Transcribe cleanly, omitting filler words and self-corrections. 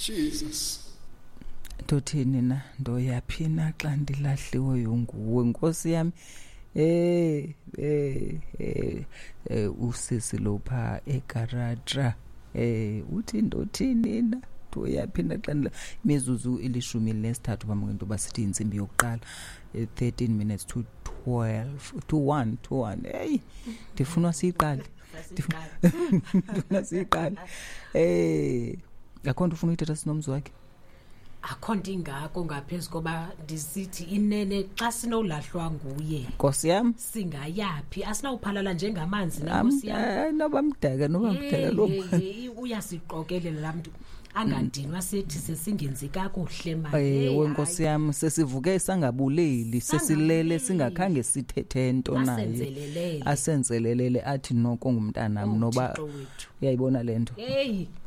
Jesus. Ndothini na ndoyaphina xa ndilahliwe yonguwe Nkosi yami. Usisi lopha eGaratra. Uthi ndothini na ndoyaphina xa imizuzu 13 bamngento basithi insimbi yokuqala 13 minutes to 12 to 1 hey ndifuna siqale ndifuna siqale akho nto ufuna uyithetha sinomzi wakhe akho nto ingako ngaphezulu koba ndisithi inene xa sinolahlwa nguye Nkosi yami singayapi asinawuphalala njengamanzi Nkosi yami noba mdaka lo uyasiqokelela lamntu angandinwa sethi sesingenzi kakuhle manje Nkosi yami sesivuke sangabuleli sesilele singakhange sithethe into naye asenzelelele athi noko ngumntanami noba uyayibona lento